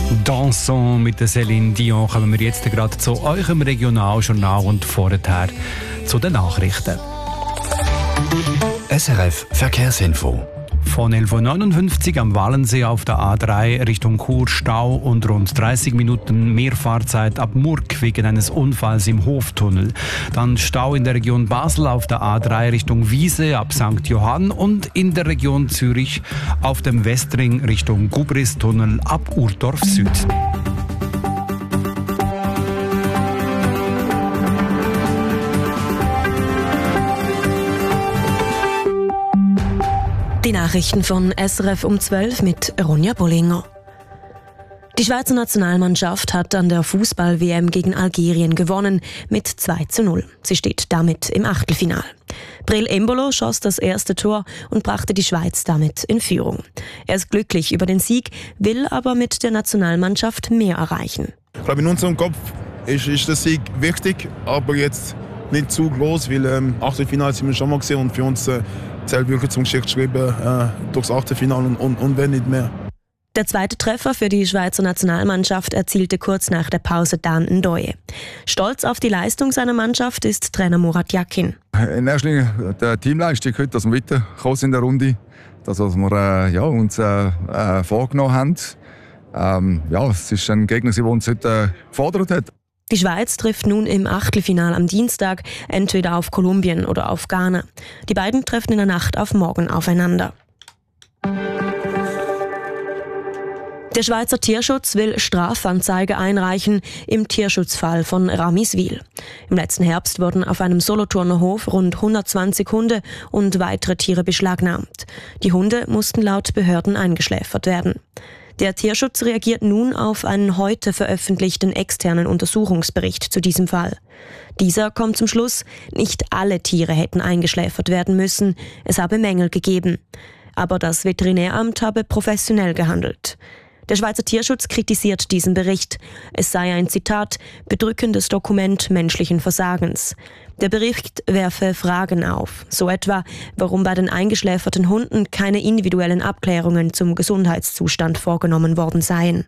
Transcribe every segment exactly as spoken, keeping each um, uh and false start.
Dansons mit der Céline Dion kommen wir jetzt gerade zu eurem Regionaljournal und vorher zu den Nachrichten. S R F Verkehrsinfo. Von elf Uhr neunundfünfzig am Wallensee auf der A drei Richtung Chur Stau und rund dreißig Minuten mehr Fahrzeit ab Murg wegen eines Unfalls im Hoftunnel. Dann Stau in der Region Basel auf der A drei Richtung Wiese ab Sankt Johann und in der Region Zürich auf dem Westring Richtung Gubristunnel ab Urdorf Süd. Die Nachrichten von S R F um zwölf mit Ronja Bollinger. Die Schweizer Nationalmannschaft hat an der Fußball-W M gegen Algerien gewonnen mit zwei zu null. Sie steht damit im Achtelfinal. Breel Embolo schoss das erste Tor und brachte die Schweiz damit in Führung. Er ist glücklich über den Sieg, will aber mit der Nationalmannschaft mehr erreichen. Ich glaube, in unserem Kopf ist, ist der Sieg wichtig, aber jetzt nicht zu groß, weil ähm, Achtelfinale sind wir schon mal gesehen und für uns äh, zählt wirklich zum Geschichte schreiben äh, durchs Achtelfinale und, und, und wenn nicht mehr. Der zweite Treffer für die Schweizer Nationalmannschaft erzielte kurz nach der Pause Dan Ndoye. Stolz auf die Leistung seiner Mannschaft ist Trainer Murat Yakin. In erster Linie die Teamleistung heute, dass wir weitergekommen sind in der Runde, das, was wir äh, ja, uns äh, äh, vorgenommen haben. Ähm, ja, es ist ein Gegner, der uns heute äh, gefordert hat. Die Schweiz trifft nun im Achtelfinale am Dienstag entweder auf Kolumbien oder auf Ghana. Die beiden treffen in der Nacht auf morgen aufeinander. Der Schweizer Tierschutz will Strafanzeige einreichen im Tierschutzfall von Ramiswil. Im letzten Herbst wurden auf einem Solothurner Hof rund hundertzwanzig Hunde und weitere Tiere beschlagnahmt. Die Hunde mussten laut Behörden eingeschläfert werden. Der Tierschutz reagiert nun auf einen heute veröffentlichten externen Untersuchungsbericht zu diesem Fall. Dieser kommt zum Schluss, nicht alle Tiere hätten eingeschläfert werden müssen, es habe Mängel gegeben. Aber das Veterinäramt habe professionell gehandelt. Der Schweizer Tierschutz kritisiert diesen Bericht. Es sei ein, Zitat, bedrückendes Dokument menschlichen Versagens. Der Bericht werfe Fragen auf, so etwa, warum bei den eingeschläferten Hunden keine individuellen Abklärungen zum Gesundheitszustand vorgenommen worden seien.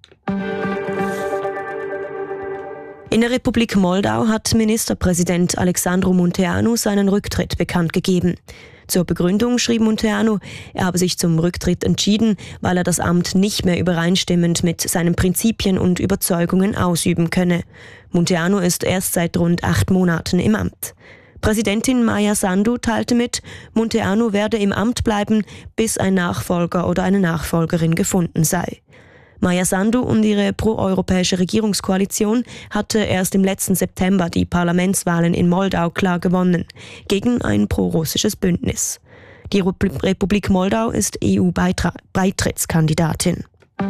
In der Republik Moldau hat Ministerpräsident Alexandru Munteanu seinen Rücktritt bekannt gegeben. Zur Begründung schrieb Munteanu, er habe sich zum Rücktritt entschieden, weil er das Amt nicht mehr übereinstimmend mit seinen Prinzipien und Überzeugungen ausüben könne. Munteanu ist erst seit rund acht Monaten im Amt. Präsidentin Maia Sandu teilte mit, Munteanu werde im Amt bleiben, bis ein Nachfolger oder eine Nachfolgerin gefunden sei. Maia Sandu und ihre proeuropäische Regierungskoalition hatte erst im letzten September die Parlamentswahlen in Moldau klar gewonnen, gegen ein prorussisches Bündnis. Die Republik Moldau ist E U-Beitrittskandidatin.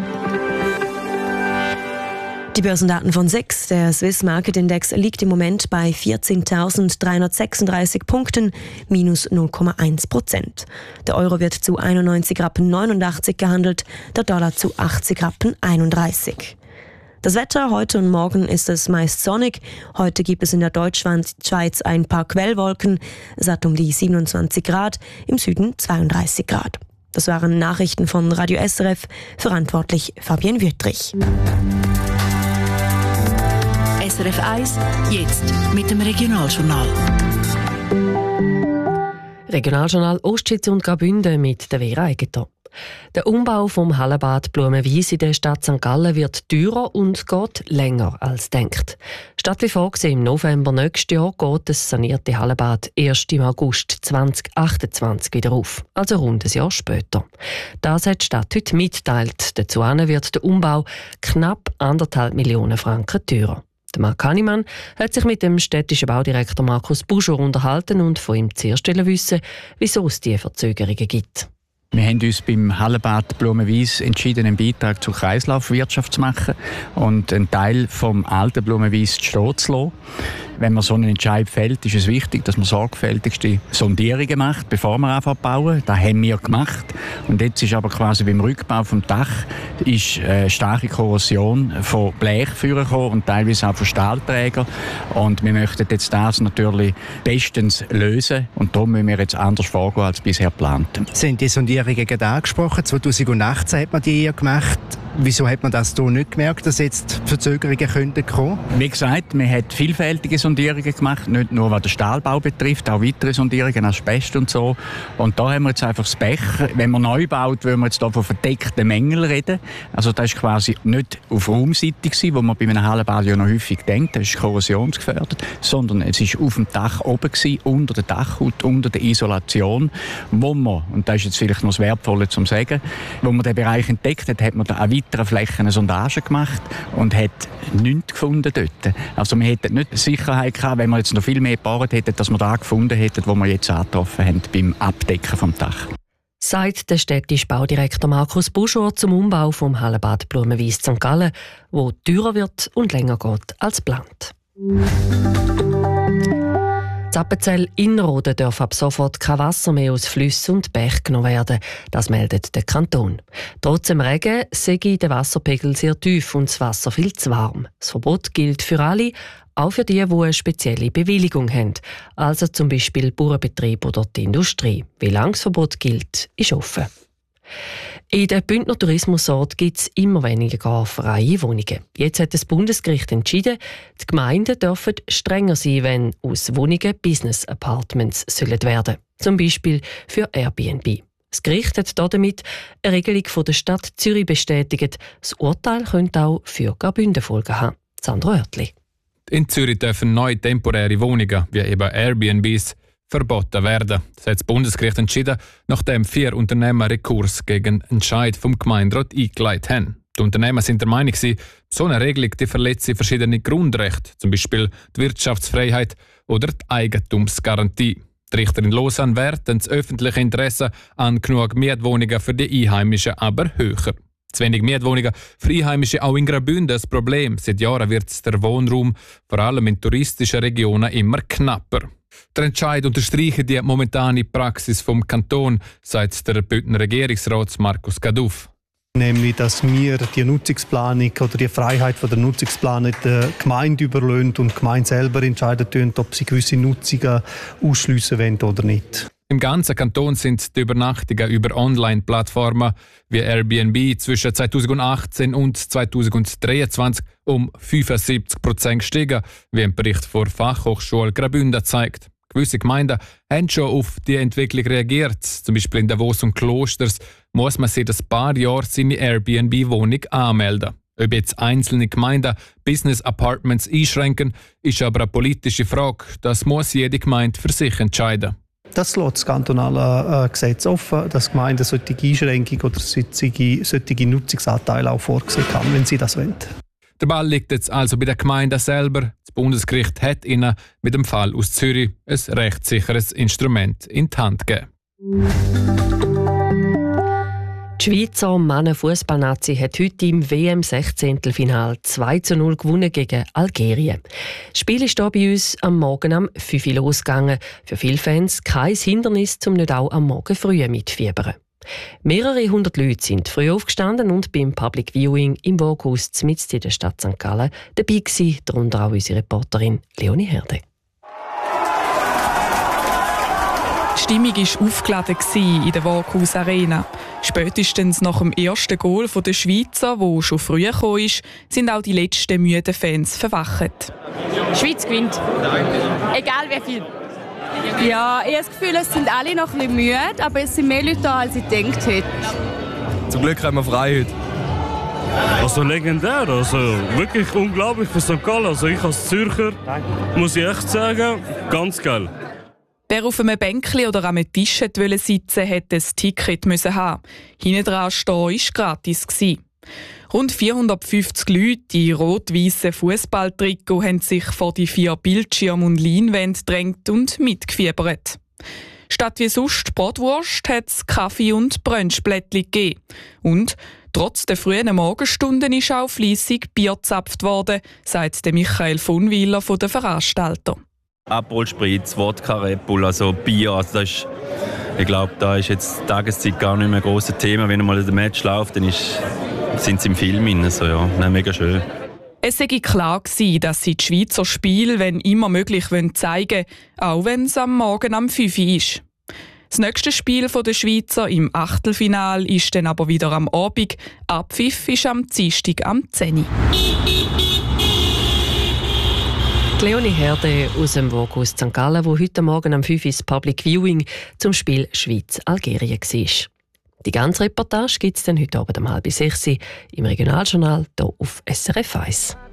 Die Börsendaten von S I X, der Swiss Market Index, liegt im Moment bei vierzehntausenddreihundertsechsunddreißig Punkten, minus null Komma eins Prozent. Der Euro wird zu einundneunzig Rappen neunundachtzig gehandelt, der Dollar zu achtzig Rappen einunddreißig. Das Wetter heute und morgen ist es meist sonnig. Heute gibt es in der Deutschschweiz ein paar Quellwolken. Es hat um die siebenundzwanzig Grad, im Süden zweiunddreißig Grad. Das waren Nachrichten von Radio S R F, verantwortlich Fabienne Wüttrich. S R F eins, jetzt mit dem Regionaljournal. Regionaljournal Ostschweiz und Graubünden mit der Vera Egeter. Der Umbau vom Hallenbad Blumenwies in der Stadt Sankt Gallen wird teurer und geht länger als denkt. Statt wie vorgesehen im November nächstes Jahr geht das sanierte Hallenbad erst im August zweitausendachtundzwanzig wieder auf, also rund ein Jahr später. Das hat die Stadt heute mitteilt. Dazu wird der Umbau knapp anderthalb Millionen Franken teurer. Der Marc Hannemann hat sich mit dem städtischen Baudirektor Markus Buschor unterhalten und von ihm zuerst wissen, wieso es diese Verzögerungen gibt. Wir haben uns beim Hallenbad Blumenwies entschieden, einen Beitrag zur Kreislaufwirtschaft zu machen und einen Teil vom alten Blumenwies stehen zu lassen. Wenn man so einen Entscheid fällt, ist es wichtig, dass man sorgfältigste Sondierungen macht, bevor man anfängt zu bauen. Das haben wir gemacht. Und jetzt ist aber quasi beim Rückbau vom Dach ist eine starke Korrosion von Blech vorgekommen und teilweise auch von Stahlträgern. Und wir möchten jetzt das natürlich bestens lösen. Und darum müssen wir jetzt anders vorgehen als bisher geplant. Sind die Sondierungen gerade angesprochen? zweitausendachtzehn hat man die hier gemacht. Wieso hat man das hier nicht gemerkt, dass jetzt Verzögerungen könnten kommen? Wie gesagt, man hat vielfältige Sondierungen gemacht, nicht nur was den Stahlbau betrifft, auch weitere Sondierungen, Asbest und so. Und da haben wir jetzt einfach das Pech. Wenn man neu baut, würden wir jetzt hier von verdeckten Mängeln reden. Also das war quasi nicht auf Raumseite, wo man bei einem Hallenbad ja noch häufig denkt, das ist korrosionsgefährdet, sondern es war auf dem Dach oben, gewesen, unter der Dachhaut, unter der Isolation, wo man, und das ist jetzt vielleicht noch das Wertvolle zu sagen, wo man den Bereich entdeckt hat, hat man da an weiteren Flächen eine Sondage gemacht und hat nichts gefunden dort. Also wir hätten nicht Sicherheit gehabt, wenn wir jetzt noch viel mehr gebohrt hätten, dass wir da gefunden hätten, wo wir jetzt angetroffen haben beim Abdecken vom Dach. Sagt der städtische Baudirektor Markus Buschor zum Umbau vom Hallenbad Blumenwies Sankt Gallen, wo teurer wird und länger geht als geplant. Zappenzell Innerrhoden darf ab sofort kein Wasser mehr aus Flüssen und Bächen genommen werden. Das meldet der Kanton. Trotz dem Regen sei der Wasserpegel sehr tief und das Wasser viel zu warm. Das Verbot gilt für alle, auch für die, die eine spezielle Bewilligung haben. Also zum Beispiel Bauernbetrieb oder die Industrie. Wie lange das Verbot gilt, ist offen. In den Bündner Tourismusorten gibt es immer weniger freie Wohnungen. Jetzt hat das Bundesgericht entschieden, die Gemeinden dürfen strenger sein, wenn aus Wohnungen Business Apartments sollen werden. Zum Beispiel für Airbnb. Das Gericht hat damit eine Regelung von der Stadt Zürich bestätigt. Das Urteil könnte auch für Graubünden Folgen haben. Sandro Oertli. In Zürich dürfen neue temporäre Wohnungen, wie eben Airbnbs, verboten werden. Das hat das Bundesgericht entschieden, nachdem vier Unternehmer Rekurs gegen den Entscheid vom Gemeinderat eingeleitet haben. Die Unternehmer sind der Meinung, so eine Regelung die verletze verschiedene Grundrechte, zum Beispiel die Wirtschaftsfreiheit oder die Eigentumsgarantie. Die Richterin Lausanne wertet das öffentliche Interesse an genug Mietwohnungen für die Einheimischen aber höher. Zu wenig Mietwohnungen für Einheimische auch in Graubünden das Problem. Seit Jahren wird der Wohnraum, vor allem in touristischen Regionen, immer knapper. Der Entscheid unterstreicht die momentane Praxis vom Kanton, sagt der Bündner Regierungsrat Markus Kaduff. Nämlich, dass wir die Nutzungsplanung oder die Freiheit von der Nutzungsplanung der Gemeinde überlassen und die Gemeinde selber entscheiden, ob sie gewisse Nutzungen ausschliessen wollen oder nicht. Im ganzen Kanton sind die Übernachtungen über Online-Plattformen wie Airbnb zwischen zweitausendachtzehn und zweitausenddreiundzwanzig um fünfundsiebzig Prozent gestiegen, wie ein Bericht der Fachhochschule Graubünden zeigt. Gewisse Gemeinden haben schon auf die Entwicklung reagiert. Zum Beispiel in Davos und Klosters muss man seit ein paar Jahren seine Airbnb-Wohnung anmelden. Ob jetzt einzelne Gemeinden Business Apartments einschränken, ist aber eine politische Frage. Das muss jede Gemeinde für sich entscheiden. Das lässt das kantonale äh, Gesetz offen, dass Gemeinden solche Einschränkungen oder solche, solche Nutzungsanteile auch vorgesehen haben, wenn sie das wollen. Der Ball liegt jetzt also bei den Gemeinden selber. Das Bundesgericht hat ihnen mit dem Fall aus Zürich ein rechtssicheres Instrument in die Hand gegeben. Die Schweizer Männer-Fußballnazi hat heute im W M-Sechzehntelfinal zwei zu null gewonnen gegen Algerien. Das Spiel ist hier bei uns am Morgen um fünf Uhr losgegangen. Für viele Fans kein Hindernis, um nicht auch am Morgen früh mitfiebern. Mehrere hundert Leute sind früh aufgestanden und beim Public Viewing im Wohnhaus mitten in der Stadt Sankt Gallen dabei gewesen, darunter auch unsere Reporterin Leonie Herde. Die Stimmung war aufgeladen in der Wohnhaus Arena. Spätestens nach dem ersten Goal der Schweizer, der schon früh gekommen ist, sind auch die letzten müden Fans verwacht. Die Schweiz gewinnt. Egal wie viel. Ja, ich habe das Gefühl, es sind alle noch ein bisschen müde, aber es sind mehr Leute da, als ich gedacht hätte. Zum Glück haben wir frei heute. Also legendär, also wirklich unglaublich für Sankt Gallen. Also ich als Zürcher muss ich echt sagen, ganz geil. Wer auf einem Bänkchen oder an einem Tisch sitzen wollte, hätte ein Ticket haben. Hinten dran stehen war gratis. Rund vierhundertfünfzig Leute in rot-weißen Fußballtrikots haben sich vor die vier Bildschirme und Leinwände gedrängt und mitgefiebert. Statt wie sonst Bratwurst hat es Kaffee und Brunchblättchen gegeben. Und trotz der frühen Morgenstunden ist auch fleissig Bier gezapft worden, sagt Michael von Wieler von den Veranstalter. Aperol Spritz, Wodka, Red Bull, also Bier. Also das ist, ich glaube, da ist jetzt die Tageszeit gar nicht mehr ein grosses Thema. Wenn mal der Match läuft, dann ist, sind sie im Film drin. Also, ja, nein, mega schön. Es sei klar gewesen, dass sie die Schweizer Spiele, wenn immer möglich, zeigen wollen, auch wenn es am Morgen am fünf Uhr ist. Das nächste Spiel der Schweizer im Achtelfinal ist dann aber wieder am Abend. Abpfiff ist am Dienstag am zehn Uhr. Leonie Herde aus dem Vogus Sankt Gallen, wo heute Morgen am fünf Uhr das Public Viewing zum Spiel Schweiz-Algerien war. Die ganze Reportage gibt es dann heute Abend um halb sechs im Regionaljournal hier auf S R F eins.